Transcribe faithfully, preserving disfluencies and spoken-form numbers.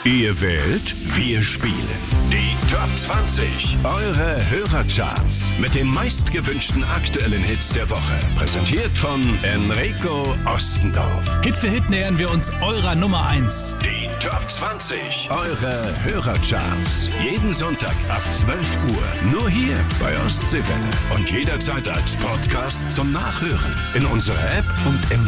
Ihr wählt, wir spielen. Die Top zwanzig, eure Hörercharts mit den meistgewünschten aktuellen Hits der Woche. Präsentiert von Enrico Ostendorf. Hit für Hit nähern wir uns eurer Nummer eins. Die Top zwanzig, eure Hörercharts. Jeden Sonntag ab zwölf Uhr. Nur hier bei Ostseewelle. Und jederzeit als Podcast zum Nachhören. In unserer App und im